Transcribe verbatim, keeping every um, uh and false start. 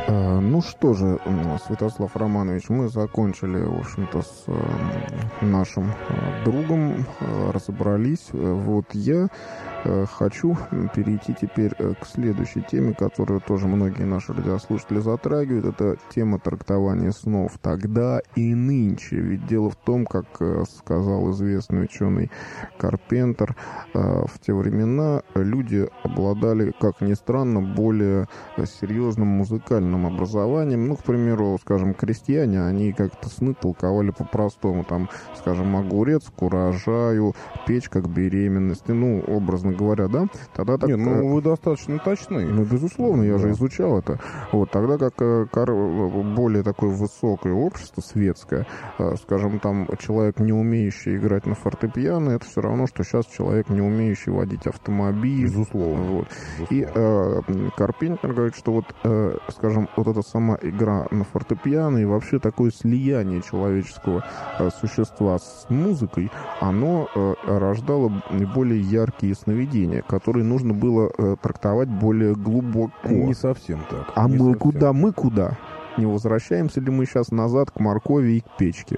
А, Ну что же, м, Святослав Романович, мы закончили, в общем-то, с э, нашим э, другом, э, разобрались. Э, Вот я э, хочу перейти теперь э, к следующей теме, которую тоже многие наши радиослушатели затрагивают. Это тема трактования снов тогда и нынче. Ведь дело в том, как э, сказал известный ученый Карпентер, э, в те времена люди обладали, как ни странно, более э, серьезным музыкальным образованием. Ну, к примеру, скажем, крестьяне, они как-то сны толковали по-простому. Там, скажем, огурец к урожаю, печь как беременности. Ну, образно говоря, да? Тогда так... Не, ну вы достаточно точны. Ну, безусловно, я Да. же изучал это. Вот, тогда как э, кар- более такое высокое общество, светское, э, скажем, там, человек, не умеющий играть на фортепиано, это все равно, что сейчас человек, не умеющий водить автомобиль. Безусловно. Вот. Безусловно. И э, Карпентер говорит, что вот, э, скажем, вот эта сама игра на фортепиано и вообще такое слияние человеческого э, существа с музыкой, оно э, рождало более яркие сновидения, которые нужно было э, трактовать более глубоко. Не совсем так. А Не мы совсем. куда, мы куда? Не возвращаемся ли мы сейчас назад к моркови и к печке?